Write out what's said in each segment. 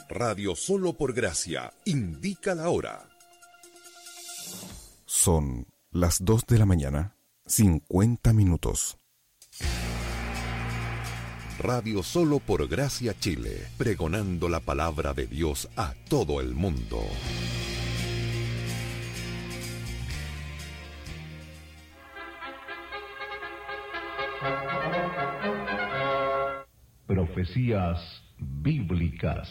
Radio Solo por Gracia indica la hora. Son las 2 de la mañana, 50 minutos. Radio Solo por Gracia Chile, pregonando la palabra de Dios a todo el mundo. Profecías bíblicas.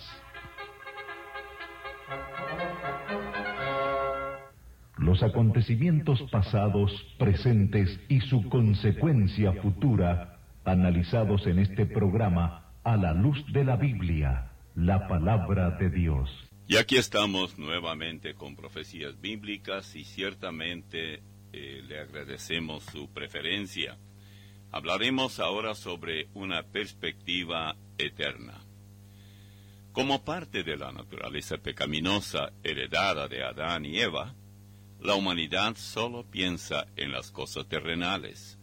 Los acontecimientos pasados, presentes y su consecuencia futura, analizados en este programa a la luz de la Biblia, la palabra de Dios. Y aquí estamos nuevamente con Profecías Bíblicas y ciertamente le agradecemos su preferencia. Hablaremos ahora sobre una perspectiva eterna. Como parte de la naturaleza pecaminosa heredada de Adán y Eva, la humanidad solo piensa en las cosas terrenales.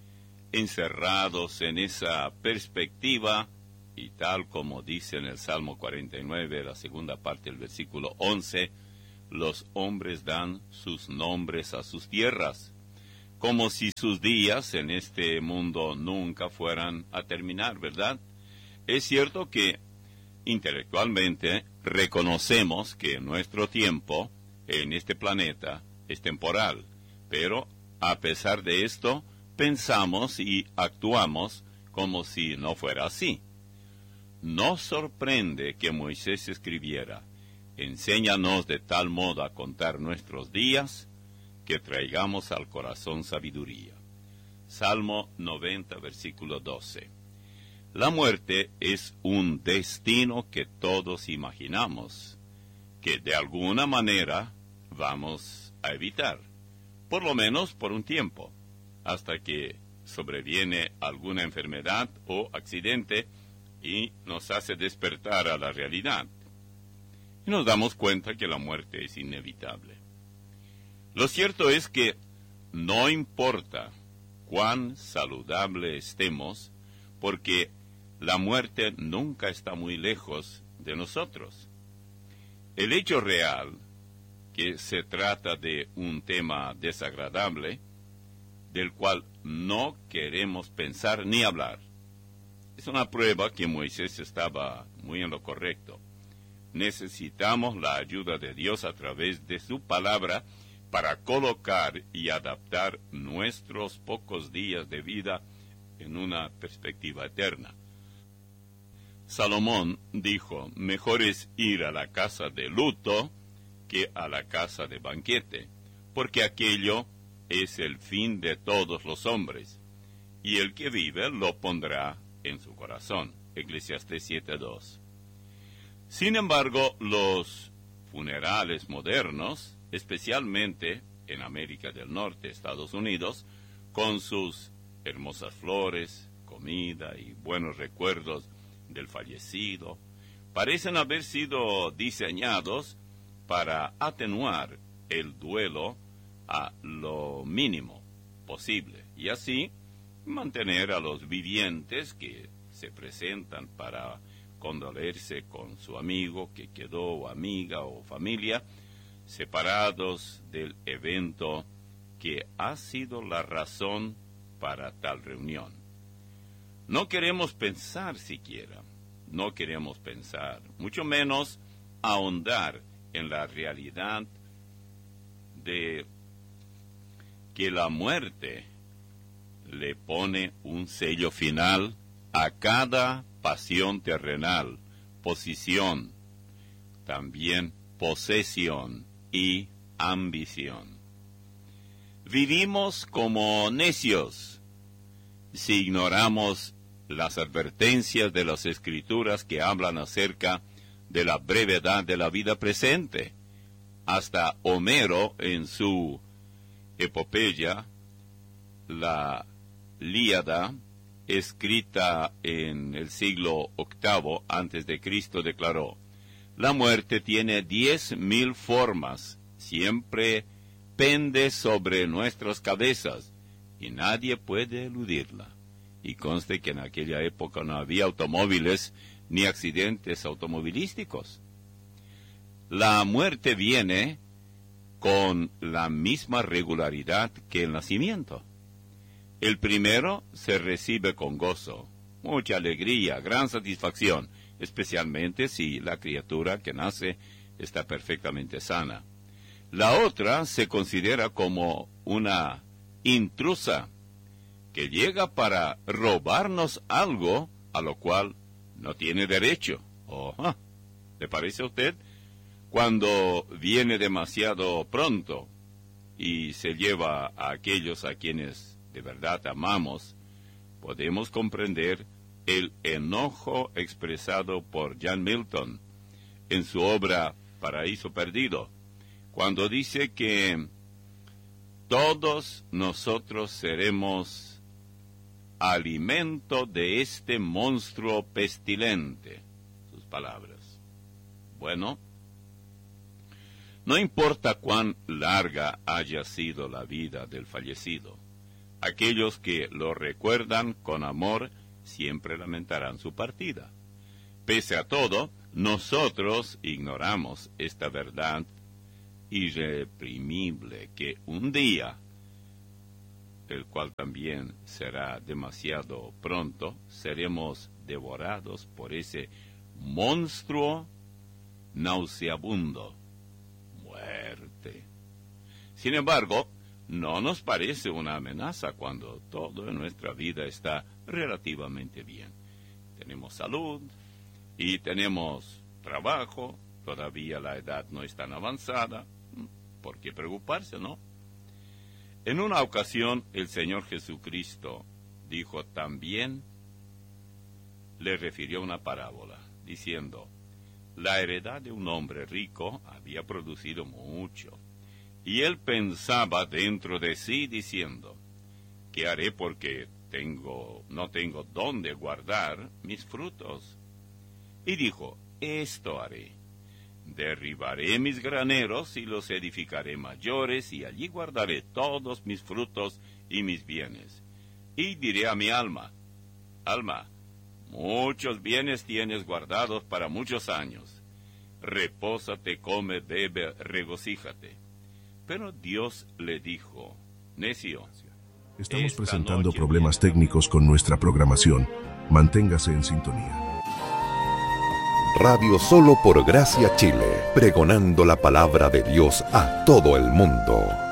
Encerrados en esa perspectiva, y tal como dice en el Salmo 49, la segunda parte del versículo 11, los hombres dan sus nombres a sus tierras, como si sus días en este mundo nunca fueran a terminar, ¿verdad? Es cierto que intelectualmente reconocemos que nuestro tiempo en este planeta es temporal, pero a pesar de esto, pensamos y actuamos como si no fuera así. Nos sorprende que Moisés escribiera: enséñanos de tal modo a contar nuestros días, que traigamos al corazón sabiduría. Salmo 90, versículo 12. La muerte es un destino que todos imaginamos, que de alguna manera vamos a evitar, por lo menos por un tiempo, hasta que sobreviene alguna enfermedad o accidente y nos hace despertar a la realidad. Y nos damos cuenta que la muerte es inevitable. Lo cierto es que no importa cuán saludable estemos, porque la muerte nunca está muy lejos de nosotros. El hecho real, que se trata de un tema desagradable, del cual no queremos pensar ni hablar, es una prueba que Moisés estaba muy en lo correcto. Necesitamos la ayuda de Dios a través de su palabra para colocar y adaptar nuestros pocos días de vida en una perspectiva eterna. Salomón dijo: mejor es ir a la casa de luto que a la casa de banquete, porque aquello es el fin de todos los hombres, y el que vive lo pondrá en su corazón. Eclesiastés 7:2. Sin embargo, los funerales modernos, especialmente en América del Norte, Estados Unidos, con sus hermosas flores, comida y buenos recuerdos del fallecido, parecen haber sido diseñados para atenuar el duelo a lo mínimo posible y así mantener a los vivientes que se presentan para condolerse con su amigo que quedó, o amiga o familia, separados del evento que ha sido la razón para tal reunión. No queremos pensar siquiera, no queremos pensar, mucho menos ahondar en la realidad de que la muerte le pone un sello final a cada pasión terrenal, posición, también posesión y ambición. Vivimos como necios si ignoramos las advertencias de las Escrituras que hablan acerca de la brevedad de la vida presente. Hasta Homero, en su epopeya, la Ilíada, escrita en el siglo VIII antes de Cristo, declaró: la muerte tiene 10,000 formas, siempre pende sobre nuestras cabezas, y nadie puede eludirla. Y conste que en aquella época no había automóviles ni accidentes automovilísticos. La muerte viene con la misma regularidad que el nacimiento. El primero se recibe con gozo, mucha alegría, gran satisfacción, especialmente si la criatura que nace está perfectamente sana. La otra se considera como una intrusa que llega para robarnos algo a lo cual no tiene derecho. ¿Le parece a usted? Cuando viene demasiado pronto y se lleva a aquellos a quienes de verdad amamos, podemos comprender el enojo expresado por John Milton en su obra Paraíso Perdido, cuando dice que todos nosotros seremos alimento de este monstruo pestilente. Sus palabras. Bueno, no importa cuán larga haya sido la vida del fallecido, aquellos que lo recuerdan con amor siempre lamentarán su partida. Pese a todo, nosotros ignoramos esta verdad irreprimible que un día, el cual también será demasiado pronto, seremos devorados por ese monstruo nauseabundo, muerte. Sin embargo, no nos parece una amenaza cuando todo en nuestra vida está relativamente bien. Tenemos salud y tenemos trabajo, todavía la edad no es tan avanzada. ¿Por qué preocuparse, no? En una ocasión, el Señor Jesucristo dijo también, le refirió una parábola, diciendo, la heredad de un hombre rico había producido mucho, y él pensaba dentro de sí, diciendo, ¿qué haré porque no tengo dónde guardar mis frutos? Y dijo, esto haré. Derribaré mis graneros y los edificaré mayores, y allí guardaré todos mis frutos y mis bienes. Y diré a mi alma, alma, muchos bienes tienes guardados para muchos años. Repósate, come, bebe, regocíjate. Pero Dios le dijo, necio. Estamos presentando problemas técnicos con nuestra programación. Manténgase en sintonía. Radio Solo por Gracia Chile, pregonando la palabra de Dios a todo el mundo.